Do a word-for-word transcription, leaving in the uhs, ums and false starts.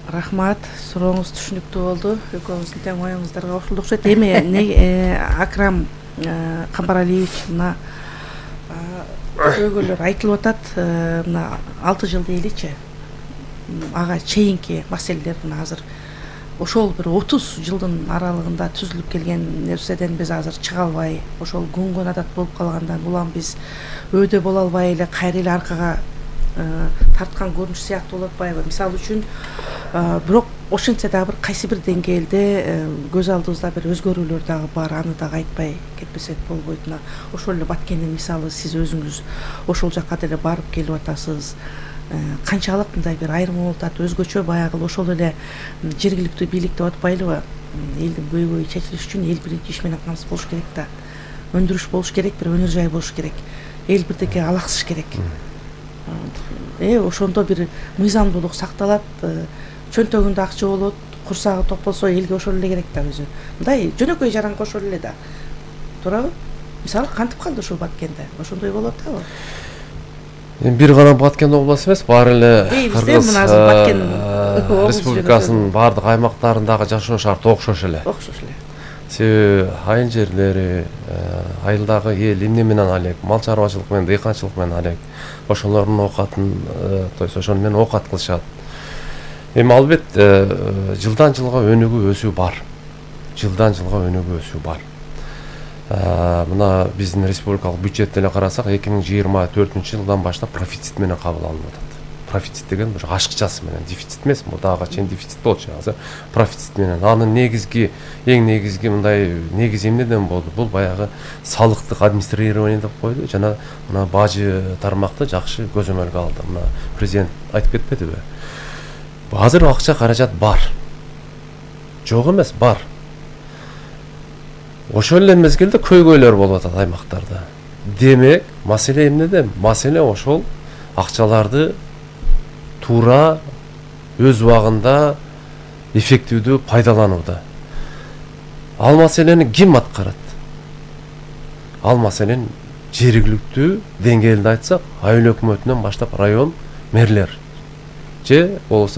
Рахмат, сурооңуз түшүнүктүү болду. Экөөңүздүн тең оюңуздарга кошулду окшойт. Эми не Акрам Камбаралиевич мына көйгөйлөр айтылып атат. Мына алты жыл дейличи. Ага чейинки маселелер мына азыр ошол бир отуз жылдын аралыгында түзүлүп келген нерседен биз азыр чыга албай, ошол күнгөн адат болуп калгандан улам биз өйдө боло албай эле кайра эле аркага тарткан көрүнүш сыяктуу болуп атпайбы? Мисалы үчүн, бирок ошентсе дагы бир кайсы бир деңгээлде көз алдыбызда бир өзгөрүүлөр дагы бар, аны дагы айтпай кетпесек болбойт. Мына ошол эле Баткендин мисалы, сиз өзүңүз ошол жакка деле барып келип атасыз. Канчалык мындай бир айырма болуп атат, өзгөчө баягы ошол эле жергиликтүү бийлик деп атпайлыбы? Элдин көйгөйү чечилиш үчүн эл биринчи иш менен камсыз болуш керек да. Өндүрүш болуш керек, бир өнөр жай болуш керек. Эл бирдеке алаксыш керек. Э ошондо бир мыйзамдуулук сакталат, чөнтөгүндө акча болот, курсагы ток болсо элге ошол эле керек да өзү. Мындай жөнөкөй жаранга ошол эле да. Туурабы? Мисалы кантип калды ушул Баткенде? Ошондой болуп атабы? Эми бир гана Баткен областы эмес, баары эле Кыргыз Республикасынын баардык аймактарындагы жашоо шарты окшош эле. Окшош эле. Себеби айыл жерлери, айылдагы эл эмне менен алек, мал чарбачылык менен, дыйканчылык менен алек. Ошолордун оокатын, то есть ошону менен оокат кылышат. Эми албетте жылдан жылга өнүгүү өсүү бар. Жылдан жылга өнүгүү өсүү бар. Мына биздин республикалык бюджетти эле карасак, эки миң жыйырма төртүнчү жылдан баштап профицит менен кабыл алынып атат. Профицит деген ушу ашыкчасы менен, дефицит эмес, мурдага чейин дефицит болчу, азыр профицит менен. Анын негизги, эң негизги мындай негизи эмнеден болду? Бул баягы салыктык администрирование деп койду, жана мына бажы тармакты жакшы көзөмөлгө алды. Мына президент айтып кетпедиби? Азыр акча каражат бар. Жок эмес, бар. Ошол эле мезгилде көйгөйлөр болуп атат аймактарда. Демек, маселе эмнеде? Маселе ошол акчаларды туура өз убагында эффективдүү пайдаланууда. Ал маселени ким аткарат? Ал маселени жергиликтүү деңгээлде айтсак, айыл өкмөтүнөн баштап район мэрлер же болбосо